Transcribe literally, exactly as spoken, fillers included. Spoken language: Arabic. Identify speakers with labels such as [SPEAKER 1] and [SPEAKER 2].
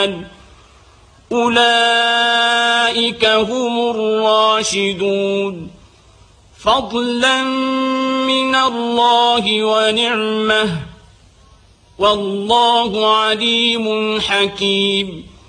[SPEAKER 1] أولئك هم الراشدون فضلا من الله ونعمه والله عليم حكيم